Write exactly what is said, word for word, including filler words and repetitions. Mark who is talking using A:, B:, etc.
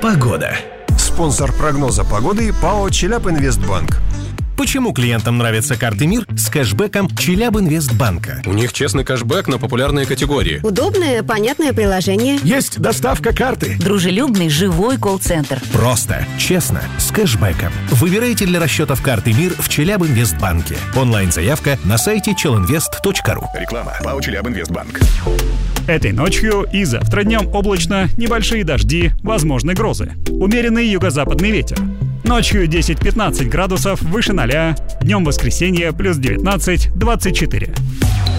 A: Погода.
B: Спонсор прогноза погоды ПАО «Челябинвестбанк».
A: Почему клиентам нравятся карты МИР с кэшбэком Челябинвестбанка?
C: У них честный кэшбэк на популярные категории.
D: Удобное, понятное приложение.
E: Есть доставка карты.
F: Дружелюбный, живой колл-центр.
A: Просто, честно, с кэшбэком. Выбирайте для расчетов карты МИР в Челябинвестбанке. Онлайн-заявка на сайте челинвест точка ру.
G: Реклама. ПАО «Челябинвестбанк».
H: Этой ночью и завтра днем облачно, небольшие дожди, возможны грозы. Умеренный юго-западный ветер. Ночью десять-пятнадцать градусов выше ноля. Днем воскресенье плюс девятнадцать-двадцать четыре.